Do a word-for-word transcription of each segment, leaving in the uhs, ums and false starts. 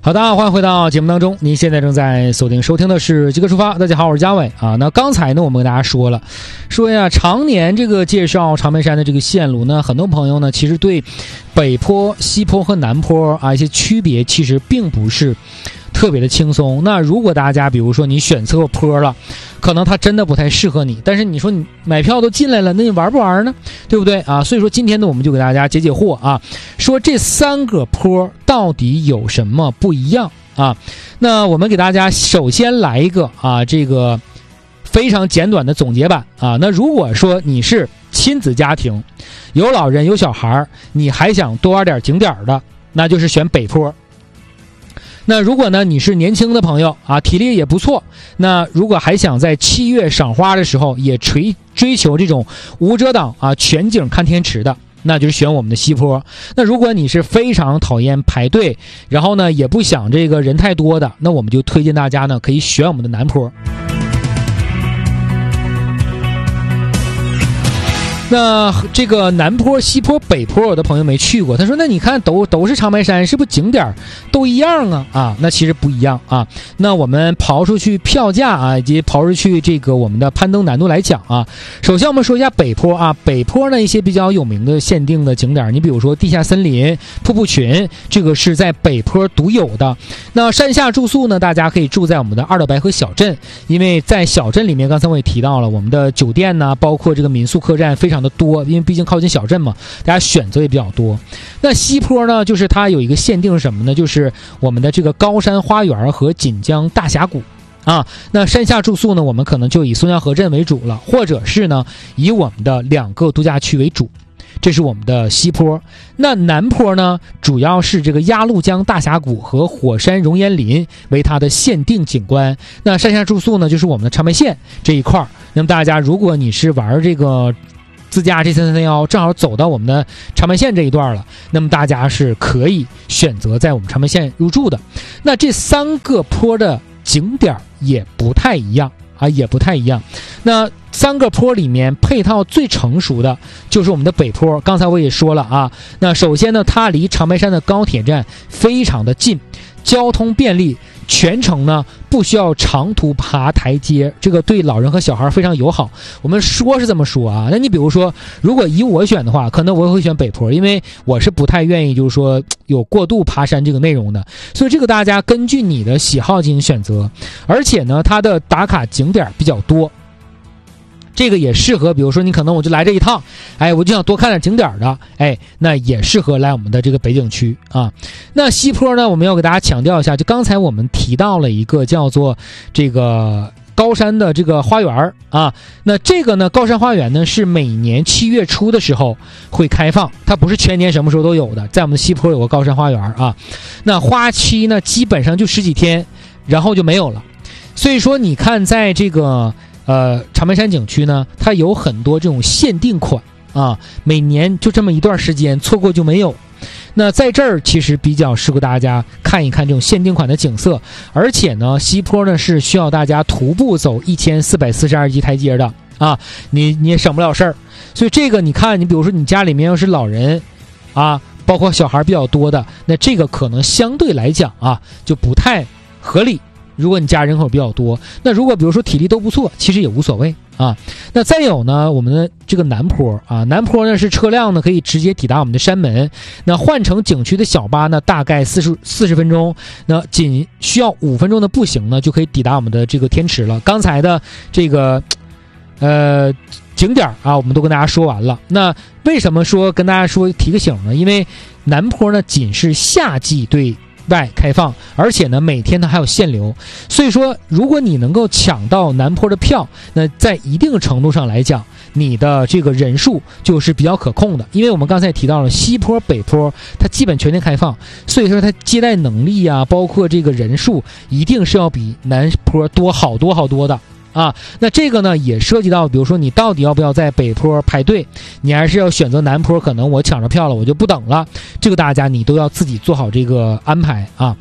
好的，欢迎回到节目当中。您现在正在锁定收听的是极客出发。大家好，我是嘉伟啊。那刚才呢，我们跟大家说了，说呀，常年这个介绍长白山的这个线路呢，很多朋友呢，其实对北坡、西坡和南坡啊一些区别，其实并不是特别的轻松。那如果大家比如说你选错坡了，可能它真的不太适合你，但是你说你买票都进来了，那你玩不玩呢？对不对啊？所以说今天呢，我们就给大家解解惑啊，说这三个坡到底有什么不一样啊？那我们给大家首先来一个啊，这个非常简短的总结版啊。那如果说你是亲子家庭，有老人有小孩，你还想多玩点景点的，那就是选北坡。那如果呢你是年轻的朋友啊，体力也不错，那如果还想在七月赏花的时候也追追求这种无遮挡啊全景看天池的，那就是选我们的西坡。那如果你是非常讨厌排队，然后呢也不想这个人太多的，那我们就推荐大家呢可以选我们的南坡。那这个南坡、西坡、北坡，有的朋友没去过，他说：“那你看都都是长白山，是不是景点都一样啊？”啊，那其实不一样啊。那我们刨出去票价啊，以及刨出去这个我们的攀登难度来讲啊，首先我们说一下北坡啊，北坡呢一些比较有名的限定的景点，你比如说地下森林、瀑布群，这个是在北坡独有的。那山下住宿呢，大家可以住在我们的二岛白河小镇，因为在小镇里面，刚才我也提到了，我们的酒店呢，包括这个民宿客栈非常的多，因为毕竟靠近小镇嘛，大家选择也比较多。那西坡呢，就是它有一个限定是什么呢？就是我们的这个高山花园和锦江大峡谷啊。那山下住宿呢，我们可能就以松江河镇为主了，或者是呢以我们的两个度假区为主。这是我们的西坡。那南坡呢，主要是这个鸭绿江大峡谷和火山熔岩林为它的限定景观。那山下住宿呢，就是我们的长白线这一块。那么大家如果你是玩这个自驾 G 三三一 正好走到我们的长白线这一段了，那么大家是可以选择在我们长白线入住的。那这三个坡的景点也不太一样啊，也不太一样。那三个坡里面配套最成熟的就是我们的北坡，刚才我也说了啊。那首先呢，它离长白山的高铁站非常的近，交通便利，全程呢不需要长途爬台阶，这个对老人和小孩非常友好。我们说是这么说啊，那你比如说，如果以我选的话，可能我也会选北坡，因为我是不太愿意就是说有过度爬山这个内容的，所以这个大家根据你的喜好进行选择。而且呢，它的打卡景点比较多。这个也适合，比如说你可能我就来这一趟，哎，我就想多看点景点的，哎，那也适合来我们的这个北景区啊。那西坡呢，我们要给大家强调一下，就刚才我们提到了一个叫做这个高山的这个花园啊。那这个呢，高山花园呢是每年七月初的时候会开放，它不是全年什么时候都有的。在我们的西坡有个高山花园啊，那花期呢基本上就十几天，然后就没有了。所以说你看，在这个呃，长白山景区呢，它有很多这种限定款啊，每年就这么一段时间，错过就没有。那在这儿其实比较适合大家看一看这种限定款的景色，而且呢，西坡呢是需要大家徒步走一千四百四十二级台阶的啊，你你也省不了事儿。所以这个你看，你比如说你家里面要是老人啊，包括小孩比较多的，那这个可能相对来讲啊就不太合理。如果你家人口比较多，那如果比如说体力都不错，其实也无所谓啊。那再有呢，我们的这个南坡啊，南坡呢是车辆呢可以直接抵达我们的山门，那换乘景区的小巴呢，大概四十四十分钟，那仅需要五分钟的步行呢，就可以抵达我们的这个天池了。刚才的这个呃景点啊，我们都跟大家说完了。那为什么说跟大家说提个醒呢？因为南坡呢仅是夏季对外开放，而且呢每天呢还有限流，所以说如果你能够抢到南坡的票，那在一定程度上来讲，你的这个人数就是比较可控的。因为我们刚才提到了西坡北坡它基本全天开放，所以说它接待能力啊，包括这个人数一定是要比南坡多好多好多的啊。那这个呢也涉及到，比如说你到底要不要在北坡排队，你还是要选择南坡，可能我抢着票了我就不等了，这个大家你都要自己做好这个安排啊。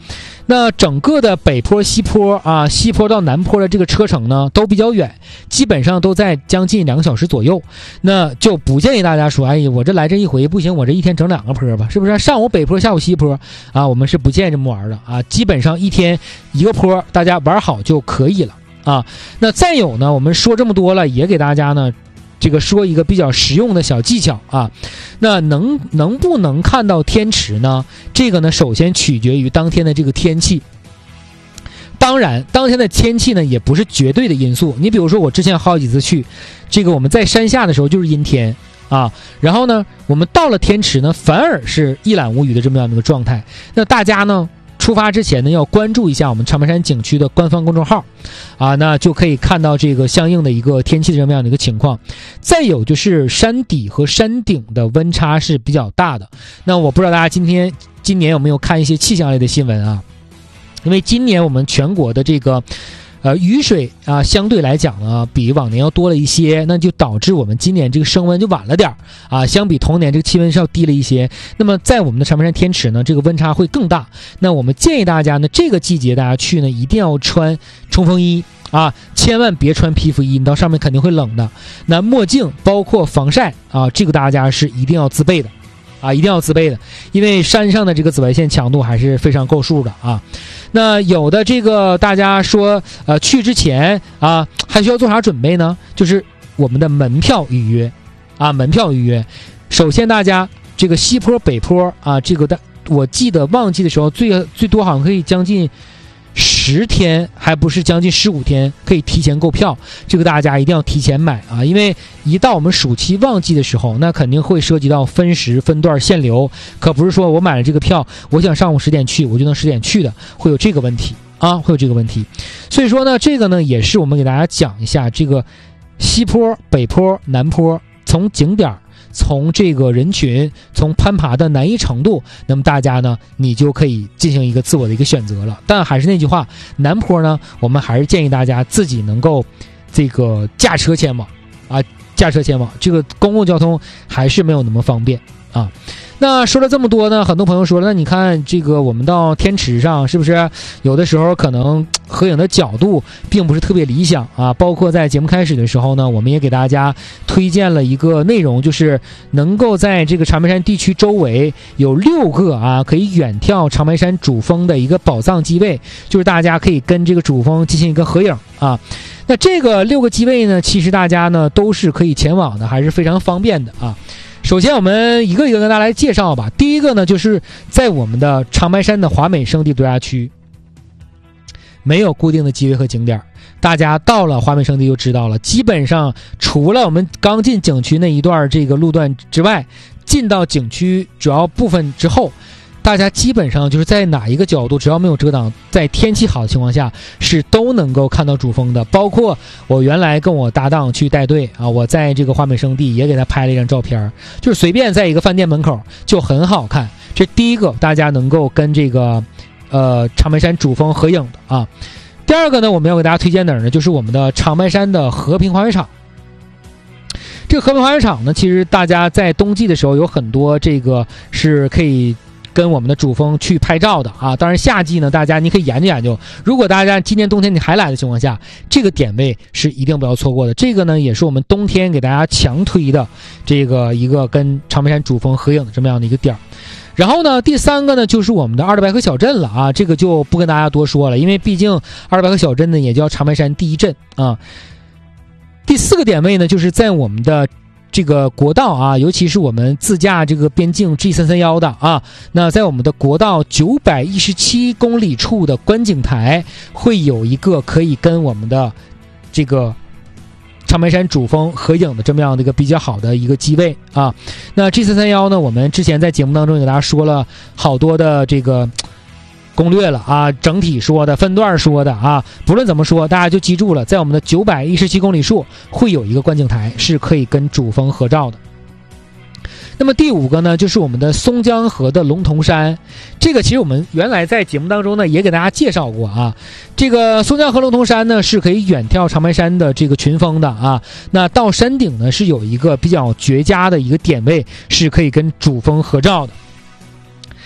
那整个的北坡、西坡啊，西坡到南坡的这个车程呢都比较远，基本上都在将近两个小时左右。那就不建议大家说，哎呀，我这来这一回不行，我这一天整两个坡吧，是不是？上午北坡，下午西坡啊，我们是不建议这么玩的啊。基本上一天一个坡，大家玩好就可以了啊。那再有呢，我们说这么多了，也给大家呢。这个说一个比较实用的小技巧啊，那能能不能看到天池呢？这个呢，首先取决于当天的这个天气。当然，当天的天气呢，也不是绝对的因素。你比如说，我之前好几次去，这个我们在山下的时候就是阴天啊，然后呢，我们到了天池呢，反而是一览无余的这么样的一个状态。那大家呢？出发之前呢，要关注一下我们长白山景区的官方公众号，啊，那就可以看到这个相应的一个天气的这么样的一个情况。再有就是山底和山顶的温差是比较大的。那我不知道大家今天今年有没有看一些气象类的新闻啊？因为今年我们全国的这个。呃，雨水啊，相对来讲呢，比往年要多了一些，那就导致我们今年这个升温就晚了点啊，相比同年这个气温是要低了一些。那么在我们的长白山天池呢，这个温差会更大。那我们建议大家呢，这个季节大家去呢，一定要穿冲锋衣啊，千万别穿皮肤衣，你到上面肯定会冷的。那墨镜包括防晒啊，这个大家是一定要自备的。啊，一定要自备的，因为山上的这个紫外线强度还是非常够数的啊。那有的这个大家说，呃，去之前啊，还需要做啥准备呢？就是我们的门票预约啊，门票预约。首先，大家这个西坡、北坡啊，这个大我记得旺季的时候最最多好像可以将近十天，还不是将近十五天，可以提前购票。这个大家一定要提前买啊，因为一到我们暑期旺季的时候，那肯定会涉及到分时、分段限流，可不是说我买了这个票，我想上午十点去，我就能十点去的，会有这个问题啊，会有这个问题。所以说呢，这个呢也是我们给大家讲一下这个西坡、北坡、南坡从景点。从这个人群，从攀爬的难易程度，那么大家呢，你就可以进行一个自我的一个选择了。但还是那句话，南坡呢，我们还是建议大家自己能够这个驾车前往啊，驾车前往，这个公共交通还是没有那么方便啊。那说了这么多呢，很多朋友说了，那你看这个我们到天池上是不是有的时候可能合影的角度并不是特别理想啊？包括在节目开始的时候呢，我们也给大家推荐了一个内容，就是能够在这个长白山地区周围有六个啊可以远眺长白山主峰的一个宝藏机位，就是大家可以跟这个主峰进行一个合影啊。那这个六个机位呢，其实大家呢都是可以前往的，还是非常方便的啊。首先我们一个一个跟大家来介绍吧。第一个呢，就是在我们的长白山的华美胜地度假区，没有固定的机位和景点，大家到了华美胜地就知道了。基本上除了我们刚进景区那一段这个路段之外，进到景区主要部分之后，大家基本上就是在哪一个角度，只要没有遮挡，在天气好的情况下是都能够看到主峰的。包括我原来跟我搭档去带队啊，我在这个华美胜地也给他拍了一张照片，就是随便在一个饭店门口就很好看。这第一个大家能够跟这个呃长白山主峰合影的啊。第二个呢，我们要给大家推荐哪儿呢？就是我们的长白山的和平滑雪场。这个和平滑雪场呢，其实大家在冬季的时候有很多这个是可以跟我们的主峰去拍照的啊。当然夏季呢，大家你可以研究研究，如果大家今年冬天你还来的情况下，这个点位是一定不要错过的。这个呢也是我们冬天给大家强推的这个一个跟长白山主峰合影的这么样的一个点。然后呢，第三个呢就是我们的二里白河小镇了啊，这个就不跟大家多说了，因为毕竟二里白河小镇呢也叫长白山第一镇啊。第四个点位呢，就是在我们的这个国道啊，尤其是我们自驾这个边境 G 三三一 的啊，那在我们的国道九百一十七公里处的观景台会有一个可以跟我们的这个长白山主峰合影的这么样的一个比较好的一个机位啊。那 G 三三一 呢，我们之前在节目当中也给大家说了好多的这个攻略了啊，整体说的，分段说的啊，不论怎么说，大家就记住了，在我们的九百一十七公里处会有一个观景台，是可以跟主峰合照的。那么第五个呢，就是我们的松江河的龙头山，这个其实我们原来在节目当中呢也给大家介绍过啊。这个松江河龙头山呢是可以远眺长白山的这个群峰的啊。那到山顶呢是有一个比较绝佳的一个点位，是可以跟主峰合照的。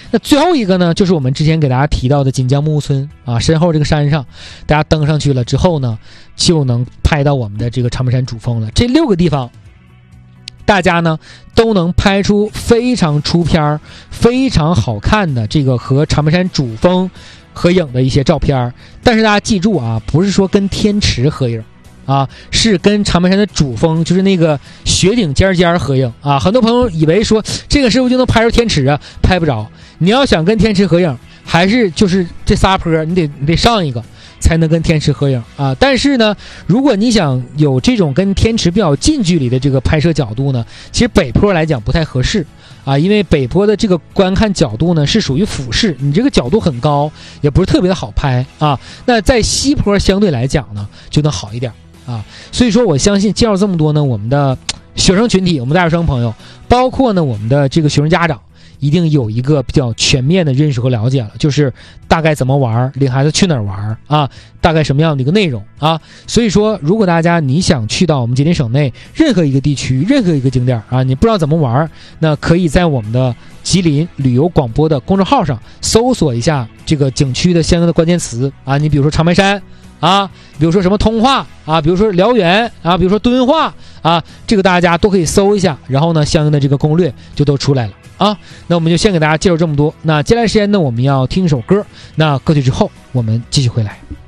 那最后一个呢，就是我们之前给大家提到的锦江木屋村啊，身后这个山上，大家登上去了之后呢，就能拍到我们的这个长白山主峰了。这六个地方，大家呢都能拍出非常出片、非常好看的这个和长白山主峰合影的一些照片。但是大家记住啊，不是说跟天池合影啊，是跟长白山的主峰，就是那个雪顶尖尖合影啊。很多朋友以为说这个是不是就能拍出天池啊？拍不着。你要想跟天池合影，还是就是这仨坡，你得你得上一个才能跟天池合影啊。但是呢，如果你想有这种跟天池比较近距离的这个拍摄角度呢，其实北坡来讲不太合适啊，因为北坡的这个观看角度呢是属于俯视，你这个角度很高，也不是特别的好拍啊。那在西坡相对来讲呢，就能好一点啊。所以说我相信介绍这么多呢，我们的学生群体，我们大学生朋友，包括呢我们的这个学生家长，一定有一个比较全面的认识和了解了，就是大概怎么玩，领孩子去哪儿玩啊，大概什么样的一个内容啊。所以说如果大家你想去到我们吉林省内任何一个地区，任何一个景点啊，你不知道怎么玩，那可以在我们的吉林旅游广播的公众号上搜索一下这个景区的相应的关键词啊，你比如说长白山啊，比如说什么通化啊，比如说辽源啊，比如说敦化啊，这个大家都可以搜一下，然后呢相应的这个攻略就都出来了啊。那我们就先给大家介绍这么多，那接下来时间呢我们要听一首歌，那歌曲之后我们继续回来。